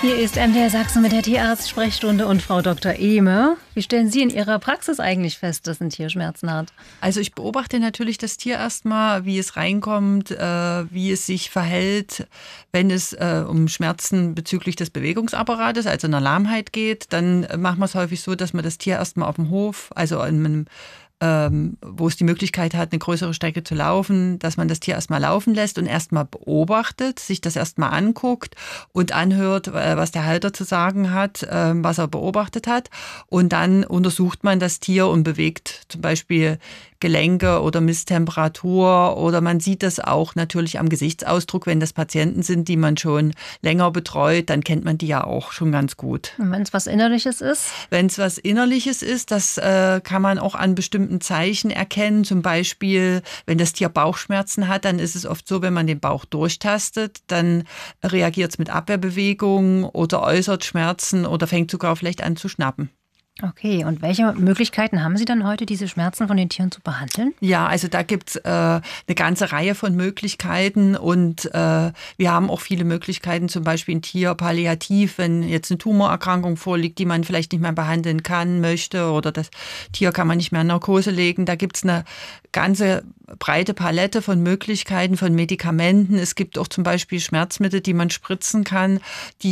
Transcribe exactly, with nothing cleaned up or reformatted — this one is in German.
Hier ist M D R Sachsen mit der Tierarzt-Sprechstunde und Frau Doktor Ehme. Wie stellen Sie in Ihrer Praxis eigentlich fest, dass ein Tier Schmerzen hat? Also ich beobachte natürlich das Tier erstmal, wie es reinkommt, äh, wie es sich verhält. Wenn es äh, um Schmerzen bezüglich des Bewegungsapparates, also einer Lahmheit geht, dann machen wir es häufig so, dass man das Tier erstmal auf dem Hof, also in einem Ähm, wo es die Möglichkeit hat, eine größere Strecke zu laufen, dass man das Tier erstmal laufen lässt und erstmal beobachtet, sich das erstmal anguckt und anhört, was der Halter zu sagen hat, was er beobachtet hat. Und dann untersucht man das Tier und bewegt zum Beispiel Gelenke oder misst Temperatur, oder man sieht das auch natürlich am Gesichtsausdruck, wenn das Patienten sind, die man schon länger betreut, dann kennt man die ja auch schon ganz gut. Und wenn es was Innerliches ist? Wenn es was Innerliches ist, das äh, kann man auch an bestimmten Zeichen erkennen. Zum Beispiel, wenn das Tier Bauchschmerzen hat, dann ist es oft so, wenn man den Bauch durchtastet, dann reagiert es mit Abwehrbewegungen oder äußert Schmerzen oder fängt sogar vielleicht an zu schnappen. Okay, und welche Möglichkeiten haben Sie dann heute, diese Schmerzen von den Tieren zu behandeln? Ja, also da gibt's äh, eine ganze Reihe von Möglichkeiten und äh, wir haben auch viele Möglichkeiten, zum Beispiel ein Tier palliativ, wenn jetzt eine Tumorerkrankung vorliegt, die man vielleicht nicht mehr behandeln kann, möchte, oder das Tier kann man nicht mehr in Narkose legen. Da gibt's eine ganze breite Palette von Möglichkeiten, von Medikamenten. Es gibt auch zum Beispiel Schmerzmittel, die man spritzen kann, die